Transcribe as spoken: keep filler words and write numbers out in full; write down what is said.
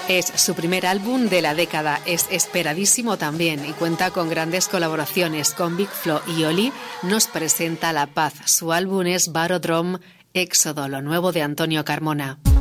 Es su primer álbum de la década, es esperadísimo también y cuenta con grandes colaboraciones. Con Big Flo y Oli nos presenta La Paz. Su álbum es Barodrome Éxodo, lo nuevo de Antonio Carmona.